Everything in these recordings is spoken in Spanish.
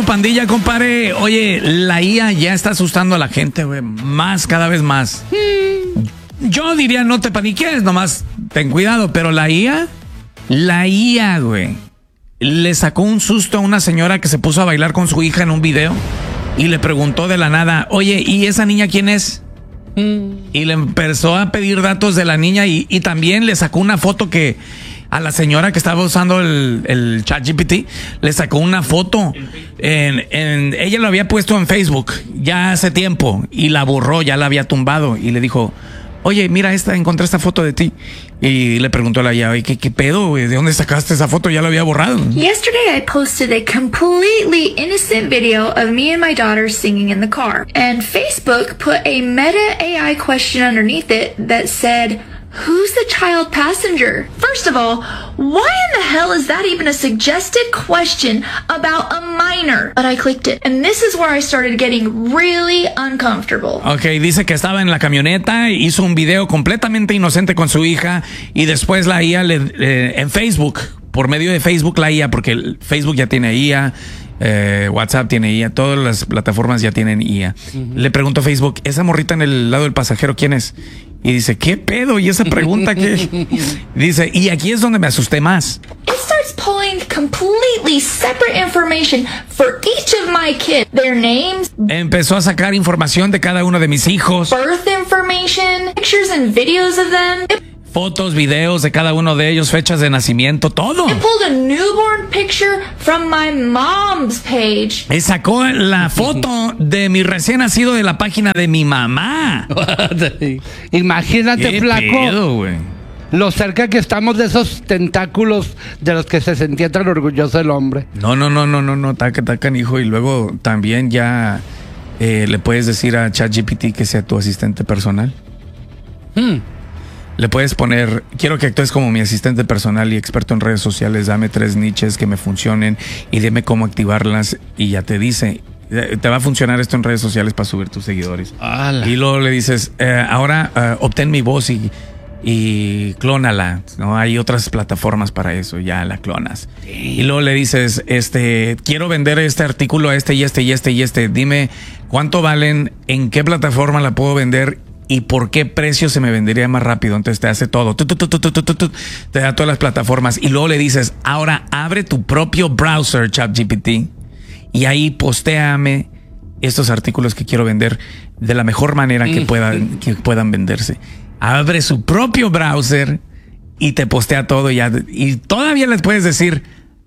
su pandilla, compadre. Oye, la IA ya está asustando a la gente, güey. Cada vez más. Yo diría no te paniques, nomás ten cuidado. Pero la IA, güey, le sacó un susto a una señora que se puso a bailar con su hija en un video y le preguntó de la nada, oye, ¿y esa niña quién es? Y le empezó a pedir datos de la niña y también le sacó una foto que a la señora que estaba usando el ChatGPT, le sacó una foto. Ella lo había puesto en Facebook ya hace tiempo y la borró, ya la había tumbado y le dijo, oye, mira encontré esta foto de ti. Y le preguntó a la IA, ¿qué pedo, güey? ¿De dónde sacaste esa foto? Ya la había borrado. Yesterday I posted a completely innocent video of me and my daughter singing in the car. And Facebook put a Meta AI question underneath it that said, who's the child passenger? First of all, why in the hell is that even a suggested question about a minor? But I clicked it, and this is where I started getting really uncomfortable. Ok, dice que estaba en la camioneta, hizo un video completamente inocente con su hija y después la IA en Facebook, por medio de Facebook la IA, porque el Facebook ya tiene IA, WhatsApp tiene IA, todas las plataformas ya tienen IA. Le preguntó a Facebook, ¿esa morrita en el lado del pasajero quién es? Y dice, ¿qué pedo? ¿Y esa pregunta qué? Dice, y aquí es donde me asusté más. It starts pulling completely separate information for each of my kids. Their names. Empezó a sacar información de cada uno de mis hijos. Birth information, pictures and videos of them. Fotos, videos de cada uno de ellos, fechas de nacimiento, todo. It pulled a newborn picture from my mom's page. Me sacó la foto de mi recién nacido de la página de mi mamá. Imagínate, ¿Qué flaco, pedo, güey? lo cerca que estamos de esos tentáculos de los que se sentía tan orgulloso el hombre. No, tacan, hijo. Y luego también ya le puedes decir a ChatGPT que sea tu asistente personal. Le puedes poner, quiero que actúes como mi asistente personal y experto en redes sociales, dame 3 niches que me funcionen y dime cómo activarlas, y ya te dice, te va a funcionar esto en redes sociales para subir tus seguidores. ¡Hala! Y luego le dices, ahora obtén mi voz y clónala, ¿no? Hay otras plataformas para eso, ya la clonas. Sí. Y luego le dices, quiero vender este artículo a y este, dime cuánto valen, en qué plataforma la puedo vender y por qué precio se me vendería más rápido. Entonces te hace todo, te da todas las plataformas. Y luego le dices, ahora abre tu propio browser, ChatGPT, y ahí postéame estos artículos que quiero vender de la mejor manera que puedan venderse. Abre su propio browser y te postea todo, y todavía les puedes decir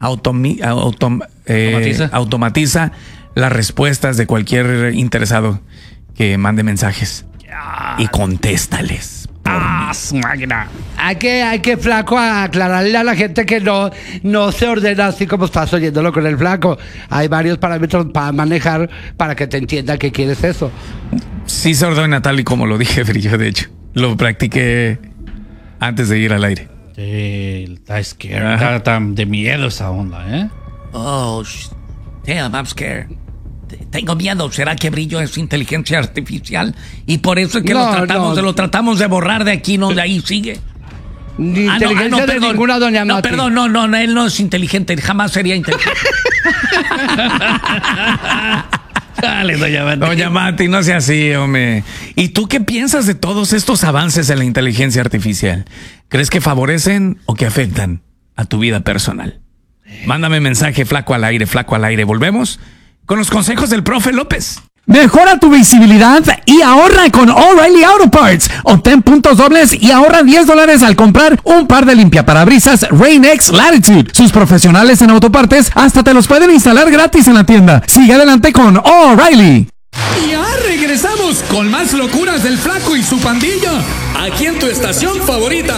automatiza las respuestas de cualquier interesado que mande mensajes y contéstales. Máquina. Hay que, flaco, aclararle a la gente que no se ordena así como estás oyéndolo con el flaco. Hay varios parámetros para manejar para que te entienda que quieres eso. Sí se ordena tal y como lo dije, yo de hecho lo practiqué antes de ir al aire. Sí, está scared, está de miedo esa onda, ¿eh? Oh, damn, I'm scared. Tengo miedo. ¿Será que Brillo es inteligencia artificial? Y por eso es que lo tratamos de borrar de aquí, no, de ahí sigue. Ni inteligencia de ninguna doña Mati. Perdón, no, él no es inteligente, jamás sería inteligente. Dale, doña Mati, no sea así, hombre. ¿Y tú qué piensas de todos estos avances en la inteligencia artificial? ¿Crees que favorecen o que afectan a tu vida personal? Mándame mensaje, flaco al aire. Volvemos con los consejos del profe López. Mejora tu visibilidad y ahorra con O'Reilly Auto Parts. Obtén puntos dobles y ahorra $10 al comprar un par de limpiaparabrisas Rain-X Latitude. Sus profesionales en autopartes hasta te los pueden instalar gratis en la tienda. Sigue adelante con O'Reilly. Ya regresamos con más locuras del flaco y su pandilla, aquí en tu estación favorita.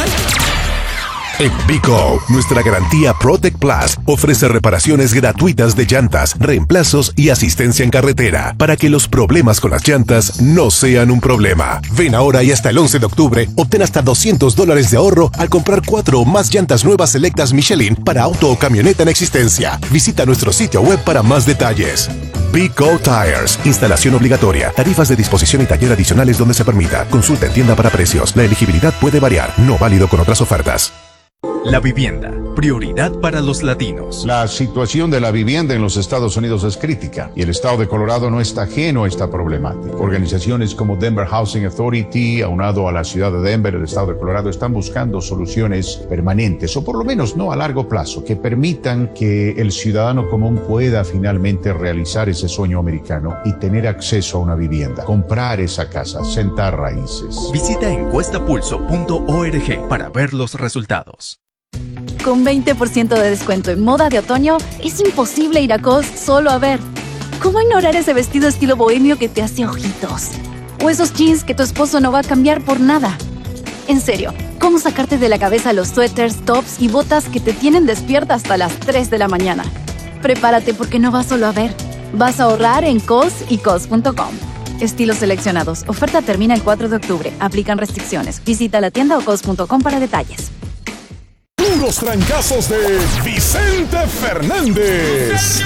En Pico, nuestra garantía Protect Plus ofrece reparaciones gratuitas de llantas, reemplazos y asistencia en carretera para que los problemas con las llantas no sean un problema. Ven ahora y hasta el 11 de octubre obtén hasta $200 de ahorro al comprar 4 o más llantas nuevas selectas Michelin para auto o camioneta en existencia. Visita nuestro sitio web para más detalles. Pico Tires, instalación obligatoria, tarifas de disposición y taller adicionales donde se permita. Consulta en tienda para precios. La elegibilidad puede variar, no válido con otras ofertas. La vivienda, prioridad para los latinos. La situación de la vivienda en los Estados Unidos es crítica y el estado de Colorado no está ajeno a esta problemática. Organizaciones como Denver Housing Authority, aunado a la ciudad de Denver, el estado de Colorado, están buscando soluciones permanentes, o por lo menos no a largo plazo, que permitan que el ciudadano común pueda finalmente realizar ese sueño americano y tener acceso a una vivienda, comprar esa casa, sentar raíces. Visita encuestapulso.org para ver los resultados. Con 20% de descuento en moda de otoño, es imposible ir a Kohl's solo a ver. ¿Cómo ignorar ese vestido estilo bohemio que te hace ojitos? O esos jeans que tu esposo no va a cambiar por nada. En serio, ¿cómo sacarte de la cabeza los suéteres, tops y botas que te tienen despierta hasta las 3 de la mañana? Prepárate porque no vas solo a ver. Vas a ahorrar en Kohl's y Kohl's.com. Estilos seleccionados. Oferta termina el 4 de octubre. Aplican restricciones. Visita la tienda o Kohl's.com para detalles. Puros trancazos de Vicente Fernández.